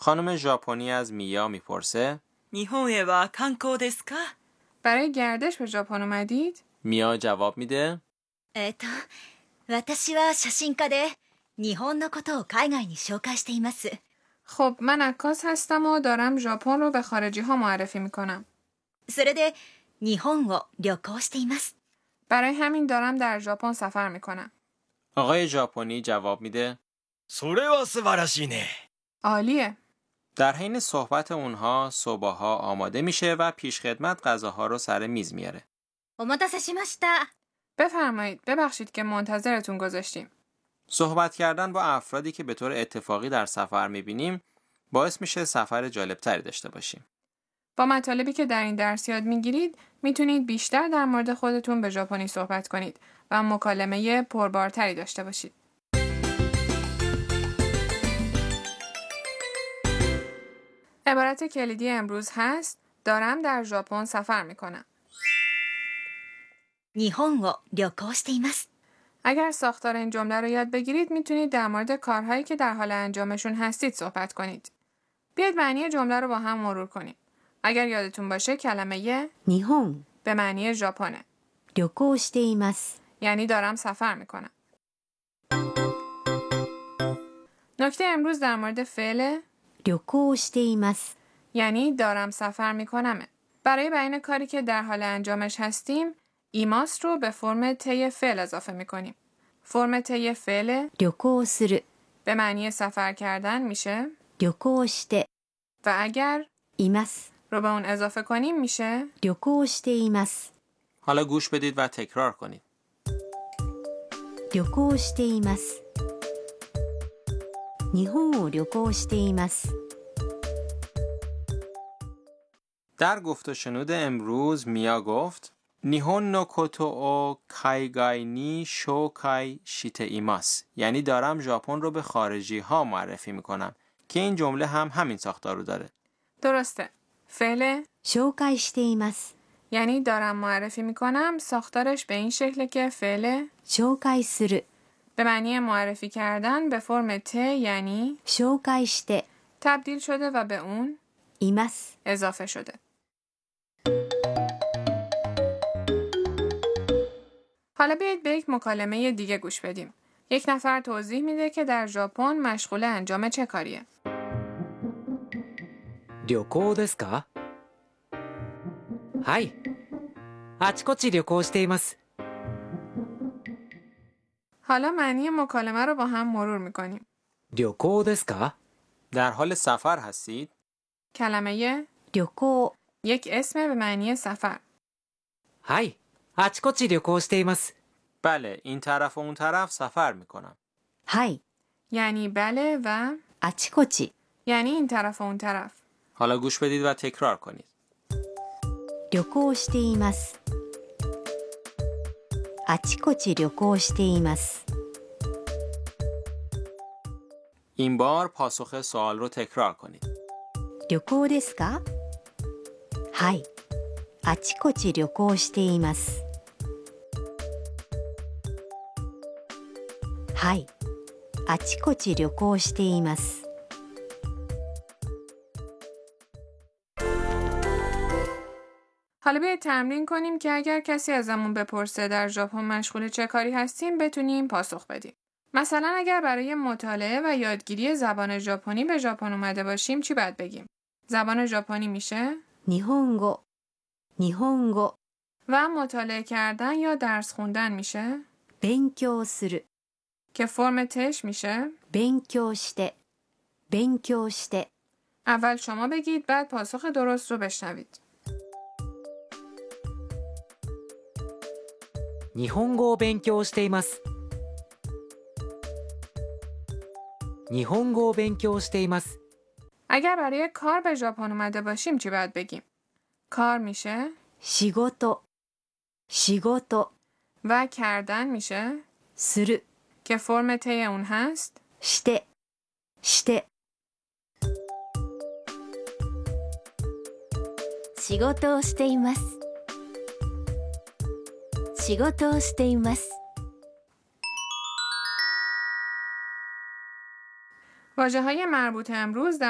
خانم ژاپنی از میا میپرسه 日本へは観光ですか برای گردش به ژاپن اومدید؟ میا جواب میده 私は写真家で日本のことを海外に紹介しています。 خب من عکاس هستم و دارم ژاپن رو به خارجی ها معرفی میکنم. それで日本を旅行しています。 برای همین دارم در ژاپن سفر میکنم. آقای ژاپنی جواب میده それは素晴らしいね عالیه. در حین صحبت اونها صبحها آماده میشه و پیشخدمت غذاها رو سر میز میاره. お待たせしました。 بفرمایید. ببخشید که منتظرتون گذاشتیم. صحبت کردن با افرادی که به طور اتفاقی در سفر میبینیم باعث میشه سفر جالبتری داشته باشیم. با مطالبی که در این درس یاد میگیرید میتونید بیشتر در مورد خودتون به ژاپنی صحبت کنید و مکالمه پربارتری داشته باشید. عبارت کلیدی امروز هست دارم در ژاپن سفر میکنم. 日本を旅行しています。 اگر ساختار این جمله رو یاد بگیرید میتونید در مورد کارهایی که در حال انجامشون هستید صحبت کنید. بیاید معنی جمله رو با هم مرور کنیم. اگر یادتون باشه کلمه 日本 به معنی ژاپنه. 旅行しています یعنی دارم سفر میکنم. نکته امروز در مورد فعل 旅行しています یعنی دارم سفر میکنمه. برای بیان کاری که در حال انجامش هستیم ایماس رو به فرم ته فعل اضافه میکنیم. فرم ته فعل 旅行する به معنی سفر کردن میشه 旅行して و اگر います رو به اون اضافه کنیم میشه 旅行しています حالا گوش بدید و تکرار کنید. 旅行しています日本を旅行しています در گفت و شنود امروز میا گفت نیهون نو کوتو او کایگای نی شوکای شیته ایماس، یعنی دارم ژاپن رو به خارجی ها معرفی میکنم که این جمله هم همین ساختار رو داره. درسته. فعل 紹介しています یعنی دارم معرفی میکنم ساختارش به این شکله که فعل 紹介する به معنی معرفی کردن به فرم ت یعنی 紹介して تبدیل شده و به اون います اضافه شده. حالا بیایید به یک مکالمه دیگه گوش بدیم. یک نفر توضیح میده که در ژاپن مشغول انجام چه کاریه. 旅行ですかはいあちこち旅行しています حالا معنی مکالمه رو با هم مرور میکنیم. 旅行ですか در حال سفر هستید؟ کلمه 旅行 یک اسم به معنی سفر. はいあちこち旅行しています بله، این طرف و اون طرف سفر میکنم. はい یعنی بله و あちこち یعنی این طرف و اون طرف. حالا گوش بدید و تکرار کنید. 旅行していますあちこち旅行しています این بار پاسخ سوال رو تکرار کنید. 旅行ですかはいあちこち旅行していますはいあちこち旅行しています حالا بیایید تمرین کنیم که اگر کسی ازمون بپرسه در ژاپن مشغول چه کاری هستیم بتونیم پاسخ بدیم. مثلا اگر برای مطالعه و یادگیری زبان ژاپنی به ژاپن اومده باشیم چی باید بگیم؟ زبان ژاپنی میشه 日本語日本語 و مطالعه کردن یا درس خوندن میشه 勉強する که فرم تش میشه 勉強して勉強して اول شما بگید بعد پاسخ درست رو بشنوید. 日本語を勉強しています日本語を勉強しています اگر برای کار به ژاپن اومده باشیم چی باید بگیم؟ کار میشه 仕事仕事 و کردن میشه する که فرم ت اون هست してして仕事をしています。仕事をしています。 واژه‌های مربوط امروز در